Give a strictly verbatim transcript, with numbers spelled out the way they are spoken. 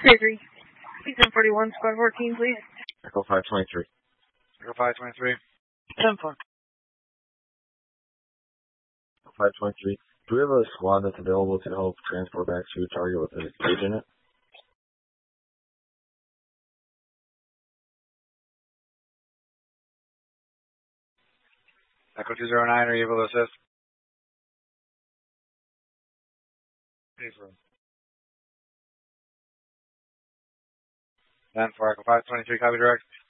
three three. ten forty-one, squad fourteen, please. Echo five twenty-three. Echo five twenty-three. ten four. Echo five twenty-three. Do we have a squad that's available to help transport back to a target with a cage in it? Echo two zero nine, are you able to assist? ten four, Echo five twenty-three, copy direct.